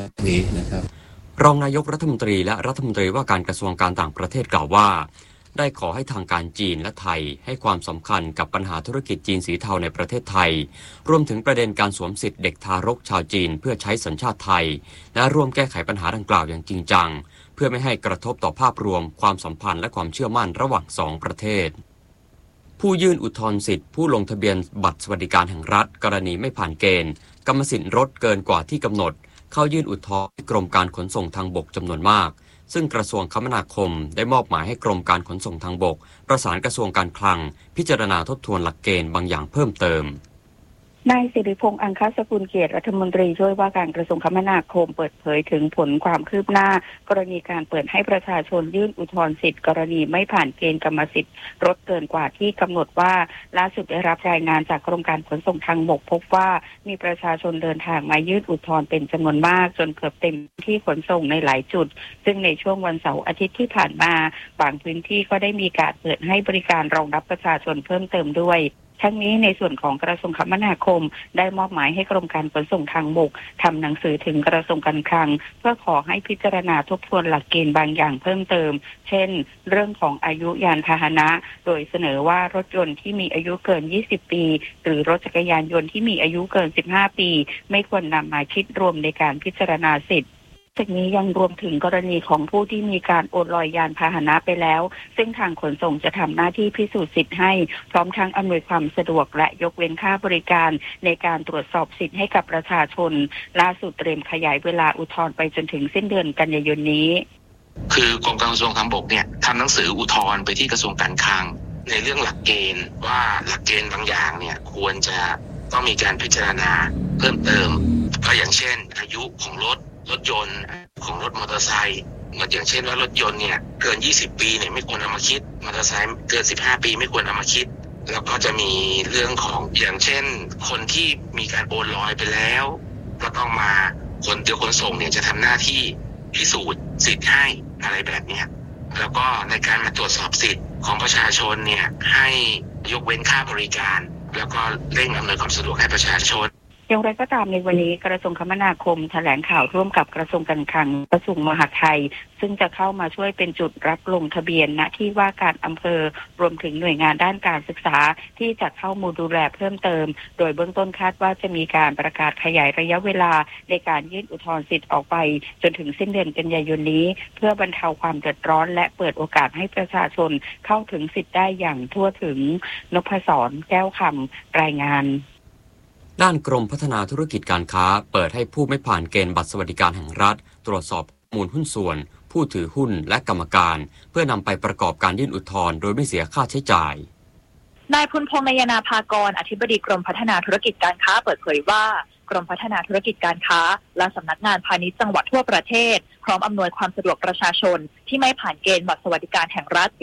นี้นะครับรองนายกรัฐมนตรีและรัฐมนตรีว่าการกระทรวงการต่างประเทศกล่าวว่าได้ขอให้ทางการจีนและไทยให้ความสำคัญกับปัญหาธุรกิจจีนสีเทาในประเทศไทยรวมถึงประเด็นการสวมสิทธิเด็กทารกชาวจีนเพื่อใช้สัญชาติไทยและร่วมแก้ไขปัญหาดังกล่าวอย่างจริงจังเพื่อไม่ให้กระทบต่อภาพรวมความสัมพันธ์และความเชื่อมั่นระหว่างสองประเทศผู้ยื่นอุทธรณ์สิทธิผู้ลงทะเบียนบัตรสวัสดิการแห่งรัฐกรณีไม่ผ่านเกณฑ์กรรมสิทธิ์รถเกินกว่าที่กำหนดเข้ายื่นอุทธรณ์กรมการขนส่งทางบกจำนวนมากซึ่งกระทรวงคมนาคมได้มอบหมายให้กรมการขนส่งทางบกประสานกระทรวงการคลังพิจารณาทบทวนหลักเกณฑ์บางอย่างเพิ่มเติมนายสิริพงษ์อังคสกุลเกียรติรัฐมนตรีช่วยว่าการกระทรวงคมนาคมเปิดเผยถึงผลความคืบหน้ากรณีการเปิดให้ประชาชนยื่นอุทธรณ์สิทธิกรณีไม่ผ่านเกณฑ์กรรมสิทธิ์รถเกินกว่าที่กำหนดว่าล่าสุดได้รับรายงานจากกรมการขนส่งทางบกพบว่ามีประชาชนเดินทางมายื่นอุทธรณ์เป็นจำนวนมากจนเกือบเต็มที่ขนส่งในหลายจุดซึ่งในช่วงวันเสาร์อาทิตย์ที่ผ่านมาบางพื้นที่ก็ได้มีการเปิดให้บริการรองรับประชาชนเพิ่มเติมด้วยทั้งนี้ในส่วนของกระทรวงคมนาคมได้มอบหมายให้กรมการขนส่งทางบกทำหนังสือถึงกระทรวงการคลังเพื่อขอให้พิจารณาทบทวนหลักเกณฑ์บางอย่างเพิ่มเติมเช่นเรื่องของอายุยานพาหนะโดยเสนอว่ารถยนต์ที่มีอายุเกิน20ปีหรือรถจักรยานยนต์ที่มีอายุเกิน15ปีไม่ควรนำมาคิดรวมในการพิจารณาสิทธิจากนี้ยังรวมถึงกรณีของผู้ที่มีการโอนลอยยานพาหนะไปแล้วซึ่งทางขนส่งจะทำหน้าที่พิสูจน์สิทธิ์ให้พร้อมทั้งอำนวยความสะดวกและยกเว้นค่าบริการในการตรวจสอบสิทธิ์ให้กับประชาชนล่าสุดเตรียมขยายเวลาอุทธรณ์ไปจนถึงสิ้นเดือนกันยายนนี้คือกรมการขนส่งทางบกเนี่ยทำหนังสืออุทธรณ์ไปที่กระทรวงการคลังในเรื่องหลักเกณฑ์ว่าหลักเกณฑ์บางอย่างเนี่ยควรจะต้องมีการพิจารณาเพิ่มเติมก็อย่างเช่นอายุของรถยนต์ของรถมอเตอร์ไซค์อย่างเช่นว่ารถยนต์เนี่ยเกิน20ปีเนี่ยไม่ควรเอามาคิดมอเตอร์ไซค์เกิน15ปีไม่ควรเอามาคิดแล้วก็จะมีเรื่องของอย่างเช่นคนที่มีการโอนลอยไปแล้วก็ต้องมาเดี๋ยวขนส่งเนี่ยจะทำหน้าที่พิสูจน์สิทธิ์ให้อะไรแบบเนี้ยแล้วก็ในการมาตรวจสอบสิทธิ์ของประชาชนเนี่ยให้ยกเว้นค่าบริการแล้วก็เร่งอำนวยความสะดวกให้ประชาชนอย่างไรก็ตามในวันนี้กระทรวงคมนาคมแถลงข่าวร่วมกับกระทรวงการคลังกระทรวงมหาดไทยซึ่งจะเข้ามาช่วยเป็นจุดรับลงทะเบียนณที่ว่าการอำเภอรวมถึงหน่วยงานด้านการศึกษาที่จะเข้ามาดูแลเพิ่มเติมโดยเบื้องต้นคาดว่าจะมีการประกาศขยายระยะเวลาในการยื่นอุทธรณ์สิทธิ์ออกไปจนถึงสิ้นเดือนกันยายนนี้เพื่อบรรเทาความเดือดร้อนและเปิดโอกาสให้ประชาชนเข้าถึงสิทธิ์ได้อย่างทั่วถึงนพศรแก้วคำรายงานด้านกรมพัฒนาธุรกิจการค้าเปิดให้ผู้ไม่ผ่านเกณฑ์บัตรสวัสดิการแห่งรัฐตรวจสอบข้อมูลหุ้นส่วนผู้ถือหุ้นและกรรมการเพื่อนำไปประกอบการยื่นอุทธรณ์โดยไม่เสียค่าใช้จ่ายนายพุนพงษ์นายนาภากรอธิบดีกรมพัฒนาธุรกิจการค้าเปิดเผยว่ากรมพัฒนาธุรกิจการค้าและสำนักงานพาณิชย์จังหวัดทั่วประเทศพร้อมอำนวยความสะดวกประชาชนที่ไม่ผ่านเกณฑ์บัตรสวัสดิการแห่งรัฐปี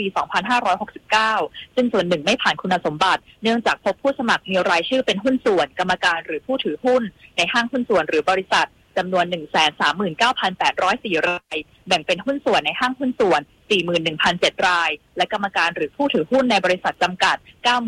2569 ซึ่งส่วนหนึ่งไม่ผ่านคุณสมบัติเนื่องจากพบผู้สมัครมีรายชื่อเป็นหุ้นส่วนกรรมการหรือผู้ถือหุ้นในห้างหุ้นส่วนหรือบริษัทจำนวน 139,804 รายแบ่งเป็นหุ้นส่วนในห้างหุ้นส่วน 41,007 รายและกรรมการหรือผู้ถือหุ้นในบริษัทจำกัด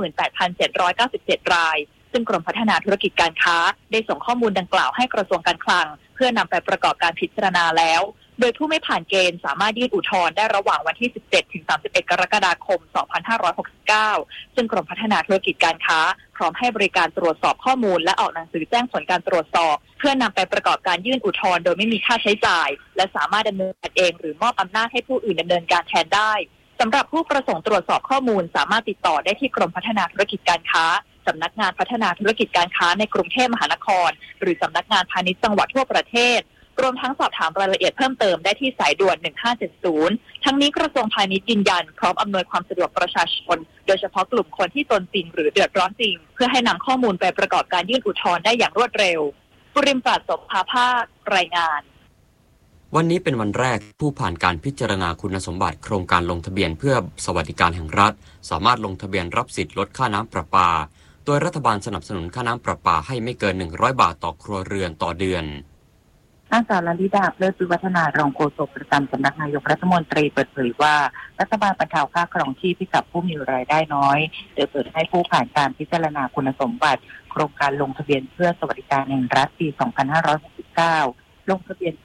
98,797 รายซึ่งกรมพัฒนาธุรกิจการค้าได้ส่งข้อมูลดังกล่าวให้กระทรวงการคลังเพื่อนำไปประกอบการพิจารณาแล้วโดยผู้ไม่ผ่านเกณฑ์สามารถยื่นอุทธรณ์ได้ระหว่างวันที่ 17 ถึง 31 กรกฎาคม 2569 ซึ่งกรมพัฒนาธุรกิจการค้าพร้อมให้บริการตรวจสอบข้อมูลและออกหนังสือแจ้งผลการตรวจสอบเพื่อนำไปประกอบการยื่นอุทธรณ์โดยไม่มีค่าใช้จ่ายและสามารถดำเนินการเองหรือมอบอำนาจให้ผู้อื่นดำเนินการแทนได้สำหรับผู้ประสงค์ตรวจสอบข้อมูลสามารถติดต่อได้ที่กรมพัฒนาธุรกิจการค้าสำนักงานพัฒนาธุรกิจการค้าในกรุงเทพมหานครหรือสำนักงานพาณิชย์จังหวัดทั่วประเทศรวมทั้งสอบถามรายละเอียดเพิ่มเติมได้ที่สายด่วน 1570 ทั้งนี้กระทรวงพาณิชย์ยืนยันพร้อมอำนวยความสะดวกประชาชนโดยเฉพาะกลุ่มคนที่ตนจริงหรือเดือดร้อนจริงเพื่อให้นำข้อมูลไปประกอบการยื่นอุทธรณ์ได้อย่างรวดเร็วปุริมปราศสภาภาครายงานวันนี้เป็นวันแรกผู้ผ่านการพิจารณาคุณสมบัติโครงการลงทะเบียนเพื่อสวัสดิการแห่งรัฐสามารถลงทะเบียนรับสิทธิ์ลดค่าน้ำประปาโดยรัฐบาลสนับสนุนค่าน้ำประปาให้ไม่เกิน100 บาทต่อครัวเรือนต่อเดือนนางสาวลลิดาเพลิดวิวัฒนารองโฆษกประจำสำนักนายกรัฐมนตรีเปิดเผยว่ารัฐบาลบรรเทาค่าครองชีพให้กับผู้มีรายได้น้อยโดยเปิดให้ผู้ผ่านการพิจารณาคุณสมบัติโครงการลงทะเบียนเพื่อสวัสดิการแห่งรัฐปี 2569 ลงทะเบียน